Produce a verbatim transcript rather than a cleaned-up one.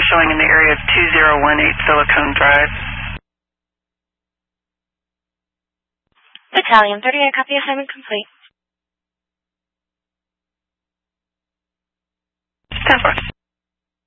showing in the area of two zero one eight Silicon Drive. Battalion thirty-eight, copy, assignment complete. ten four.